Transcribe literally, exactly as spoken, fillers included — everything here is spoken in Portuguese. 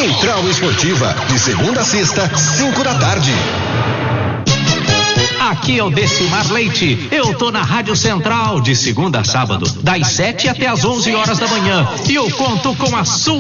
Central Esportiva, de segunda a sexta, cinco da tarde. Aqui é o Decimar Leite. Eu tô na Rádio Central de segunda a sábado, das sete até as onze horas da manhã. E eu conto com a sua